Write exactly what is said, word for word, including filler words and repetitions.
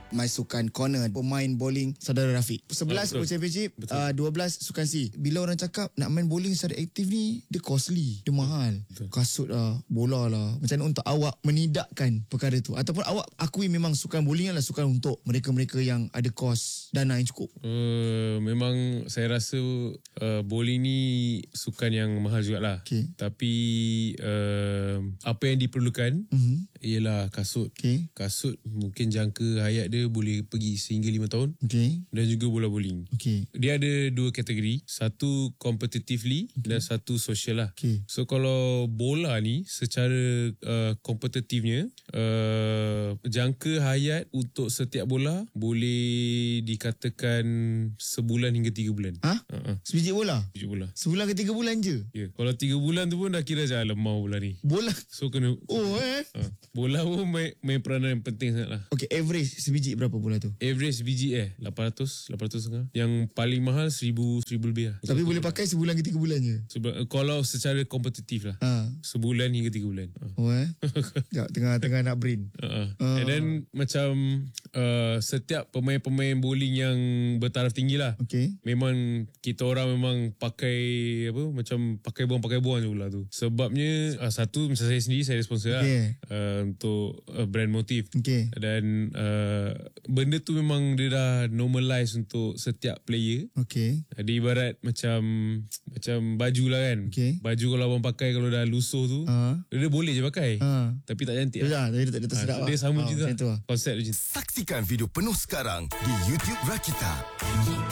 my sukan corner. Pemain bowling saudara Rafiq. sebelas Oh, World Championship, uh, dua belas sukan C. Bila orang cakap nak main bowling secara aktif ni, dia costly, dia mahal. Betul. Kasut lah, bola lah. Macam mana untuk awak menidakkan perkara tu? Ataupun awak akui memang sukan bowling adalah sukan untuk mereka-mereka yang ada kos dana yang cukup? Uh, memang saya rasa uh, bowling ni sukan yang mahal jugalah. Okay. Tapi uh, apa yang diperlukan Mm-hmm. ialah kasut. Okay. Kasut mungkin jangka hayat dia boleh pergi sehingga lima tahun. Okay. Dan juga bola bowling. Okay. Dia ada dua kategori. Satu competitively okay. dan satu social lah. Okay. So kalau bola ni secara uh, kompetitifnya, uh, jangka hayat untuk setiap bola boleh dikatakan sebulan hingga tiga bulan. Ha? Uh-uh. Sebiji bola? Sebiji bola. Sebulan ke tiga bulan je? Ya. Yeah. Kalau tiga bulan tu pun dah kira macam lemah bola ni. Bola? So kena... Oh eh? Uh, bola pun main, main peranan yang penting sangat lah. Okay, average sebiji berapa bola tu? Average biji eh lapan ratus, lapan ratus setengah. Yang paling mahal seribu, seribu lebih lah. Tapi boleh pakai sebulan ke tiga bulan je? Sebab, kalau secara kompetitif lah. Ha. Sebulan hingga tiga bulan. Uh. Oh eh? Sekejap, tengah-tengah nak brain. Uh-uh. Uh. And then macam uh, setiap pemain-pemain bowling yang bertaraf tinggi lah. Okay. Memang kita orang memang pakai apa macam pakai buang pakai buang je bola tu. Sebabnya uh, satu macam saya sendiri saya sponsor lah Okay. uh, untuk uh, brand motif. Okay. Dan uh, benda tu memang dia dah normalize untuk setiap player. Okay. Dia ibarat macam macam baju lah kan. Okay. Baju kalau abang pakai kalau dah lusuh tu, uh. dia boleh je pakai. Uh. Tapi tak cantik Dia lah. dah, dia tak, dia tak Ha, sedap so lah. dia sama Ah, juga macam tu lah. konsep dia. Saksikan video penuh sekarang di YouTube Rakita.